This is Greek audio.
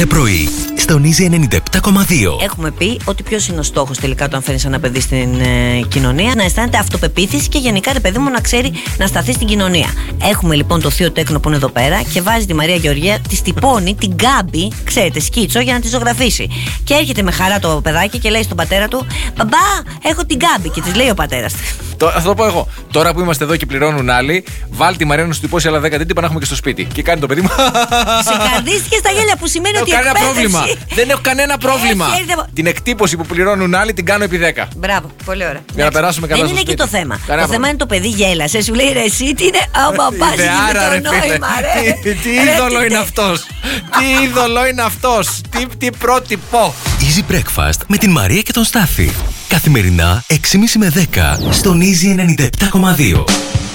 Κάθε πρωί στον Easy 97,2. Έχουμε πει ότι ποιος είναι ο στόχος τελικά όταν φέρνεις ένα παιδί στην κοινωνία? Να αισθάνεται αυτοπεποίθηση και γενικά, ρε παιδί μου, να ξέρει να σταθεί στην κοινωνία. Έχουμε λοιπόν το θείο Τέκνο που είναι εδώ πέρα και βάζει τη Μαρία Γεωργία, τη τυπώνει την Γκάμπη, ξέρετε, σκίτσο, για να τη ζωγραφίσει. Και έρχεται με χαρά το παιδάκι και λέει στον πατέρα του: Μπαμπά, έχω την Γκάμπη. Και τη λέει ο πατέρας. Θα το πω εγώ. Τώρα που είμαστε εδώ και πληρώνουν άλλοι, βάλει τη Μαρία να σου τυπώσει άλλα 10 τύπα να έχουμε και στο σπίτι. Και κάνει το παιδί μου. Ξεκαρδίστηκε στα γέλια, που σημαίνει ότι κανένα πρόβλημα. Δεν έχω κανένα πρόβλημα. Την εκτύπωση που πληρώνουν άλλοι την κάνω επί 10. Μπράβο, πολύ ωραία. Για να περάσουμε καλά. Δεν είναι εκεί το θέμα. Το θέμα είναι το παιδί γέλασε. Σου λέει: ρε, εσύ τι είναι. Ο μπαμπάς είναι το νόημα, ρε. Τι είδωλο είναι αυτός. Τι είδωλο είναι αυτός. Τι πρότυπο. Easy Breakfast με την Μαρία και τον Στάφη. Καθημερινά 6.30 με 10 στον Easy 97,2.